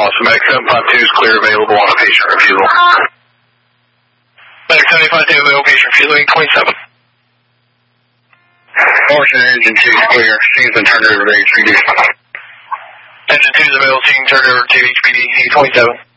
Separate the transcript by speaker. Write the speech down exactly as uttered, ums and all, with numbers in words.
Speaker 1: Awesome. X seven five two is clear, available on a patient refusal.
Speaker 2: X seven five two, available patient refusal, eight twenty-seven.
Speaker 1: Portion engine two is clear. She's been turned over to H P D.
Speaker 2: Engine two is available, so you can turn it over to H P D, eight twenty-seven.